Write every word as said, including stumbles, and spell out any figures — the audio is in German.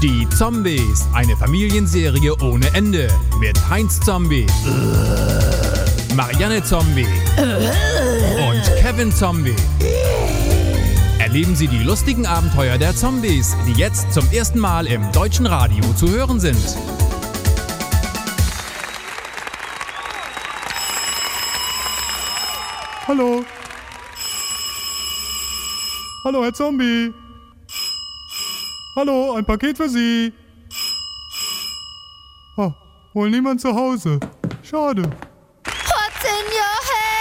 Die Zombies, eine Familienserie ohne Ende. Mit Heinz Zombie, Marianne Zombie und Kevin Zombie. Erleben Sie die lustigen Abenteuer der Zombies, die jetzt zum ersten Mal im deutschen Radio zu hören sind. Hallo. Hallo, Herr Zombie. Hallo, ein Paket für Sie. Oh, wohl niemand zu Hause. Schade. What's in your head?